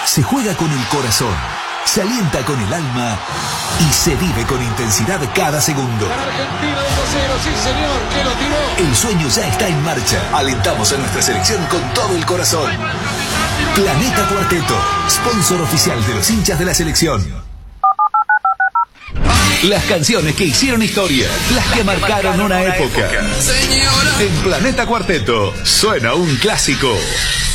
Se juega con el corazón, se alienta con el alma y se vive con intensidad cada segundo. Argentina 1-0, sí señor, que lo tiró. El sueño ya está en marcha. Alentamos a nuestra selección con todo el corazón. Planeta Cuarteto, sponsor oficial de los hinchas de la selección. Las canciones que hicieron historia, las que marcaron una época. En Planeta Cuarteto suena un clásico.